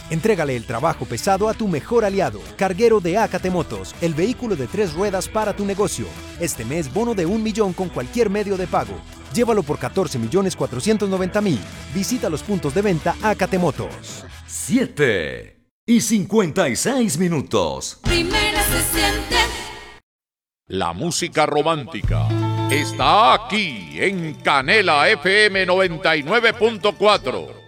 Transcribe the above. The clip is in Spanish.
Entrégale el trabajo pesado a tu mejor aliado, Carguero de Ácate Motos, el vehículo de 3 ruedas para tu negocio. Este mes, bono de 1 millón con cualquier medio de pago. Llévalo por 14.490.000. Visita los puntos de venta Ácate Motos. 7:56. Primera se siente. La música romántica está aquí en Canela FM 99.4.